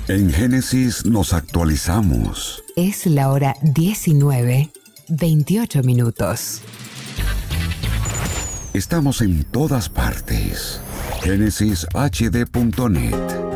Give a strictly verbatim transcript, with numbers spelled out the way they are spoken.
En Génesis nos actualizamos. Es la hora diecinueve, veintiocho minutos. Estamos en todas partes. Génesis H D punto net.